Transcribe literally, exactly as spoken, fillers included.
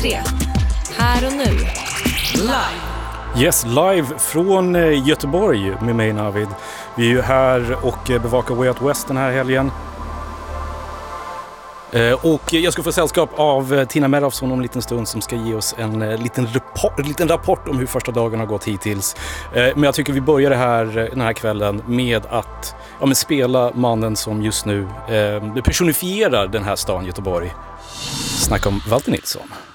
tre. Här och nu. Live. Yes, live från Göteborg med mig Navid. Vi är ju här och bevakar Way Out West den här helgen. Och jag ska få sällskap av Tina Merafsson om en liten stund som ska ge oss en liten rapport, en liten rapport om hur första dagen har gått hittills. Men jag tycker vi börjar det här, den här kvällen med att ja, men spela mannen som just nu eh, personifierar den här stan Göteborg. Snacka om Walter Nilsson.